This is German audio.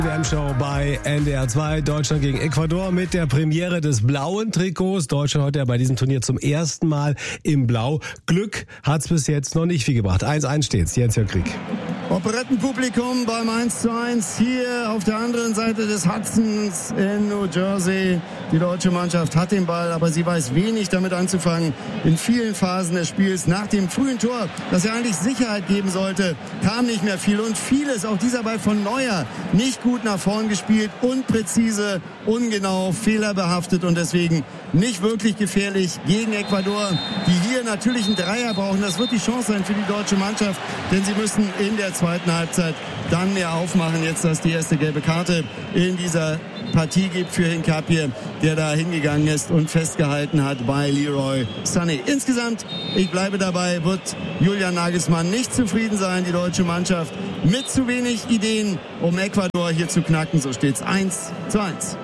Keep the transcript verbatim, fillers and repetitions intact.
W M-Show bei N D R zwei, Deutschland gegen Ecuador mit der Premiere des blauen Trikots. Deutschland heute ja bei diesem Turnier zum ersten Mal im Blau. Glück hat's bis jetzt noch nicht viel gebracht. eins eins steht's, Jens-Jörg Krieg. Operettenpublikum beim eins zu eins hier auf der anderen Seite des Hudsons in New Jersey. Die deutsche Mannschaft hat den Ball, aber sie weiß wenig damit anzufangen. In vielen Phasen des Spiels nach dem frühen Tor, das ja eigentlich Sicherheit geben sollte, kam nicht mehr viel. Und vieles, auch dieser Ball von Neuer, nicht gut nach vorn gespielt, unpräzise, ungenau, fehlerbehaftet und deswegen nicht wirklich gefährlich gegen Ecuador, die hier natürlich einen Dreier brauchen. Das wird die Chance sein für die deutsche Mannschaft, denn sie müssen in der zweiten Halbzeit dann mehr aufmachen. Jetzt, dass die erste gelbe Karte in dieser Partie gibt für Hincapié, der da hingegangen ist und festgehalten hat bei Leroy Sané. Insgesamt, ich bleibe dabei, wird Julian Nagelsmann nicht zufrieden sein. Die deutsche Mannschaft mit zu wenig Ideen, um Ecuador hier zu knacken. So steht's eins zu eins.